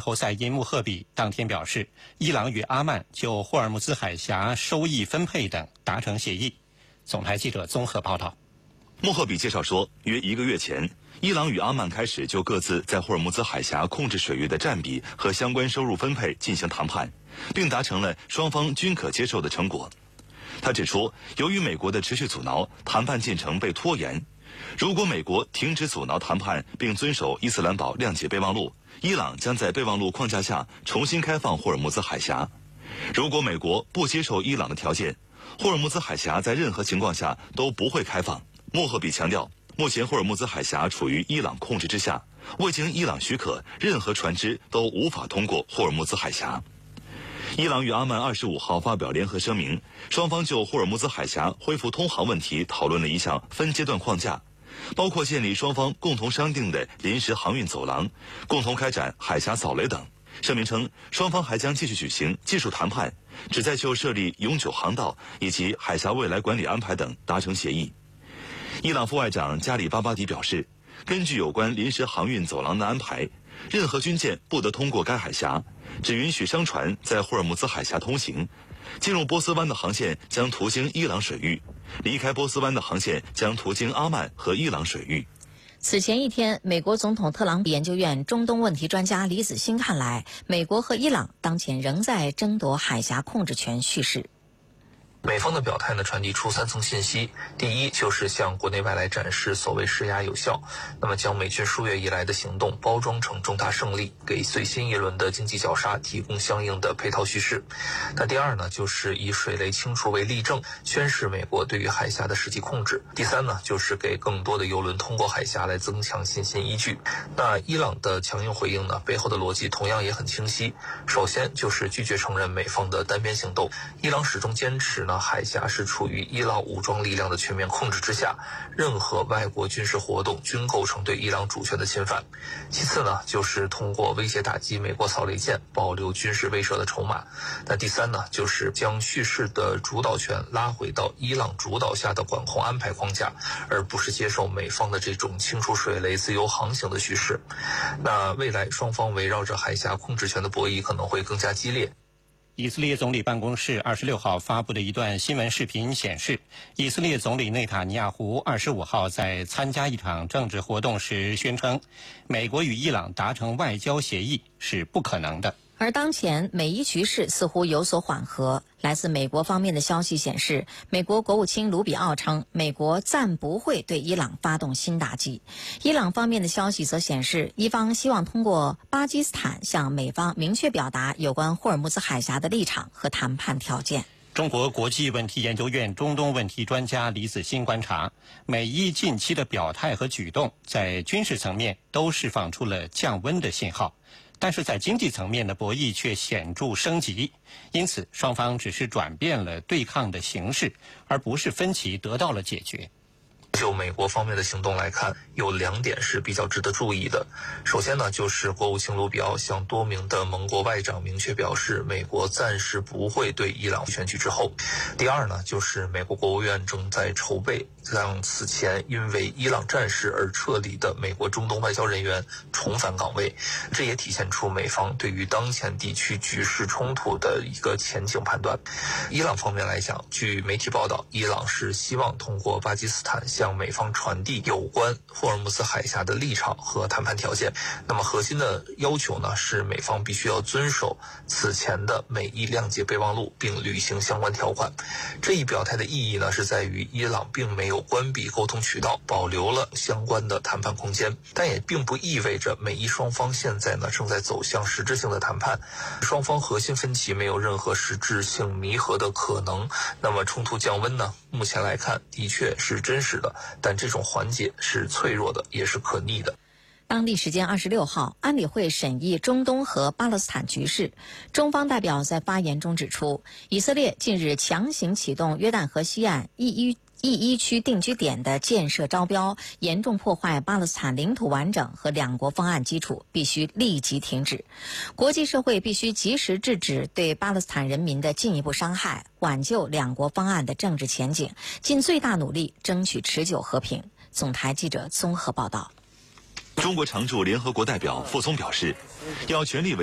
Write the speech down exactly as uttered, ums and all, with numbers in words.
侯赛因穆赫比当天表示，伊朗与阿曼就霍尔木兹海峡收益分配等达成协议。总台记者综合报道。 穆赫比介绍说，约一个月前，伊朗与阿曼开始就各自在霍尔木兹海峡控制水域的占比和相关收入分配进行谈判，并达成了双方均可接受的成果。他指出，由于美国的持续阻挠，谈判进程被拖延。如果美国停止阻挠谈判并遵守伊斯兰堡谅解备忘录，伊朗将在备忘录框架下重新开放霍尔木兹海峡。如果美国不接受伊朗的条件，霍尔木兹海峡在任何情况下都不会开放。穆赫比强调，目前霍尔木兹海峡处于伊朗控制之下，未经伊朗许可，任何船只都无法通过霍尔木兹海峡。伊朗与阿曼二十五号发表联合声明，双方就霍尔木兹海峡恢复通航问题讨论了一项分阶段框架，包括建立双方共同商定的临时航运走廊，共同开展海峡扫雷等。声明称，双方还将继续举行技术谈判，旨在就设立永久航道以及海峡未来管理安排等达成协议。伊朗副外长加里巴巴迪表示，根据有关临时航运走廊的安排，任何军舰不得通过该海峡，只允许商船在霍尔木兹海峡通行。进入波斯湾的航线将途经伊朗水域，离开波斯湾的航线将途经阿曼和伊朗水域。 此前一天，美国总统特朗普研究院中东问题专家李子欣看来，美国和伊朗当前仍在争夺海峡控制权叙事。 美方的表态呢，传递出三层信息。第一，就是向国内外来展示所谓施压有效，那么将美军数月以来的行动包装成重大胜利，给最新一轮的经济绞杀提供相应的配套叙事。那第二呢，就是以水雷清除为例证，宣示美国对于海峡的实际控制。第三呢，就是给更多的油轮通过海峡来增强信心依据。那伊朗的强硬回应呢，背后的逻辑同样也很清晰。首先就是拒绝承认美方的单边行动，伊朗始终坚持呢，海峡是处于伊朗武装力量的全面控制之下，任何外国军事活动均构成对伊朗主权的侵犯。其次呢，就是通过威胁打击美国扫雷舰，保留军事威慑的筹码。那第三呢，就是将叙事的主导权拉回到伊朗主导下的管控安排框架，而不是接受美方的这种清除水雷、自由航行的叙事。那未来双方围绕着海峡控制权的博弈可能会更加激烈。 以色列总理办公室二十六号发布的一段新闻视频显示，以色列总理内塔尼亚胡二十五号在参加一场政治活动时宣称，美国与伊朗达成外交协议是不可能的。 而当前美伊局势似乎有所缓和。来自美国方面的消息显示，美国国务卿卢比奥称，美国暂不会对伊朗发动新打击。伊朗方面的消息则显示，伊方希望通过巴基斯坦向美方明确表达有关霍尔木兹海峡的立场和谈判条件。 中国国际问题研究院中东问题专家李子欣观察，美伊近期的表态和举动在军事层面都释放出了降温的信号，但是在经济层面的博弈却显著升级，因此双方只是转变了对抗的形式，而不是分歧得到了解决。 就美国方面的行动来看，有两点是比较值得注意的。首先呢，就是国务卿卢比奥向多名的盟国外长明确表示，美国暂时不会对伊朗选举之后。第二呢，就是美国国务院正在筹备让此前因为伊朗战事而撤离的美国中东外交人员重返岗位。这也体现出美方对于当前地区局势冲突的一个前景判断。伊朗方面来讲，据媒体报道，伊朗是希望通过巴基斯坦向向美方传递有关霍尔木兹海峡的立场和谈判条件。那么核心的要求呢，是美方必须要遵守此前的美伊谅解备忘录，并履行相关条款。这一表态的意义呢，是在于伊朗并没有关闭沟通渠道，保留了相关的谈判空间，但也并不意味着美伊双方现在呢正在走向实质性的谈判。双方核心分歧没有任何实质性弥合的可能。那么冲突降温呢，目前来看的确是真实的，但这种缓解是脆弱的，也是可逆的。 当地时间二十六号，安理会审议中东和巴勒斯坦局势。中方代表在发言中指出，以色列近日强行启动约旦河西岸一一一一区定居点的建设招标，严重破坏巴勒斯坦领土完整和两国方案基础，必须立即停止。国际社会必须及时制止对巴勒斯坦人民的进一步伤害，挽救两国方案的政治前景，尽最大努力争取持久和平。总台记者综合报道。 中国常驻联合国代表傅聪表示，要全力维